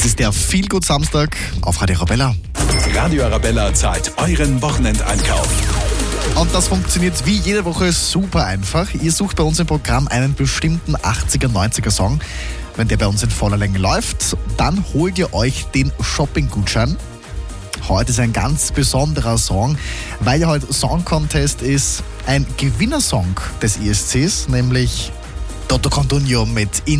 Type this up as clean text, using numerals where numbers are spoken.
Das ist der Feelgood Samstag auf Radio Arabella. Radio Arabella zahlt euren Wochenendeinkauf. Und das funktioniert wie jede Woche super einfach. Ihr sucht bei uns im Programm einen bestimmten 80er, 90er Song. Wenn der bei uns in voller Länge läuft, dann holt ihr euch den Shopping-Gutschein. Heute ist ein ganz besonderer Song, weil ja heute Song Contest ist, ein Gewinnersong des ISCs, nämlich Toto Codugno mit